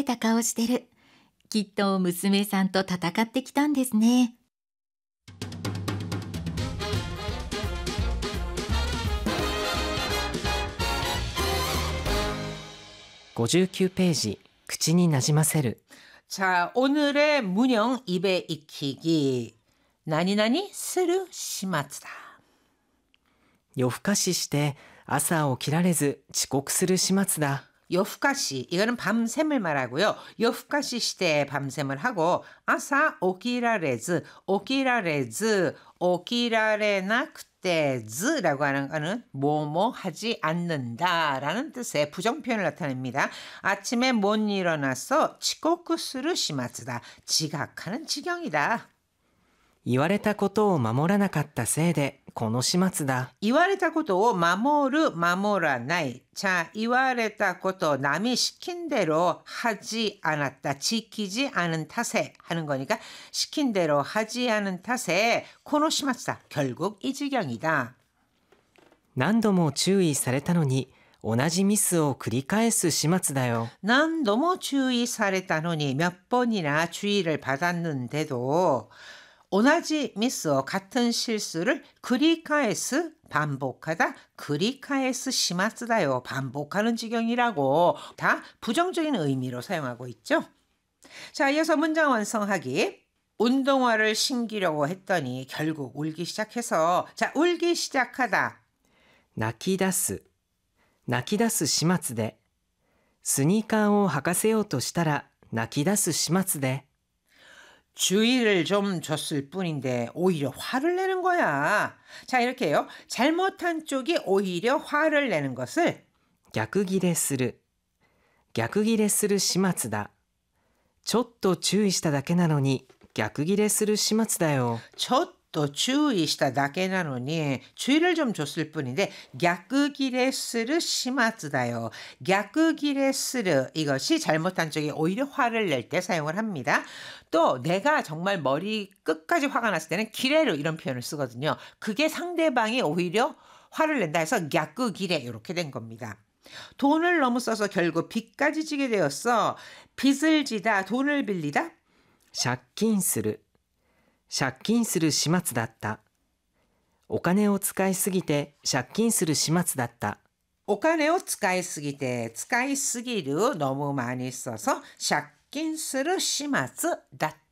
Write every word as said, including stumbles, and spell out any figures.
た顔してる。きっと娘さんと戦ってきたんですね。 ごじゅうきゅうページ、口になじませる。 자, 오늘의 문형 입에 익히기. 나니나니 스르 시마츠다. 夜更かしして朝起きられず遅刻する始末だ。 요프카시 이거는 밤샘을 말하고요. 요프카시 시대에 밤샘을 하고 아사 오키라레즈 오키라레즈 오키라레나 그때즈라고 하는 거는 뭐뭐 하지 않는다라는 뜻의 부정표현을 나타냅니다. 아침에 못 일어나서 치코쿠스루 시마츠다. 지각하는 지경이다. 言われたことを守らなかったせいでこの始末だ。 이와레타 것도 마모르 마모라나이. 자, 이와레타 것도 남이 시킨 대로 하지 않았다. 지키지 않은 탓에 하는 거니까 시킨 대로 하지 않은 탓에 코노시마스다. 결국 이 지경이다. 何度も注意されたのに同じミスを繰り返す始末だよ。 난 너무 주의사랬다노니 몇 번이나 주의를 받았는데도 오나지 미스 같은 실수를 그리카에스 반복하다 그리카에스 시마츠다요. 반복하는 지경이라고 다 부정적인 의미로 사용하고 있죠. 자, 이어서 문장 완성하기. 운동화를 신기려고 했더니 결국 울기 시작해서 자, 울기 시작하다. 泣き出す。泣き出す始末で。スニーカーを履かせようとしたら泣き出す始末で。 주의를 좀 줬을 뿐인데 오히려 화를 내는 거야. 자, 이렇게 해요. 잘못한 쪽이 오히려 화를 내는 것을 逆ギレする。逆ギレする始末だ。ちょっと注意しただけなのに逆ギレする始末だよ。 또 주의시다 다케나노니 주의를 좀 줬을 뿐인데 갸끄기레스르 시마츠다요. 갸끄기레스르 이것이 잘못한 쪽이 오히려 화를 낼 때 사용을 합니다. 또 내가 정말 머리 끝까지 화가 났을 때는 기레르 이런 표현을 쓰거든요. 그게 상대방이 오히려 화를 낸다 해서 갸끄기레 이렇게 된 겁니다. 돈을 너무 써서 결국 빚까지 지게 되었어. 빚을 지다 돈을 빌리다 借金する。借金する始末だった。お金を使いすぎて借金する始末だった。 오카네오 쓰카이 쓰기 때 쓰카이 쓰기를 너무 많이 써서 샤킨스르 시마츠 닷다.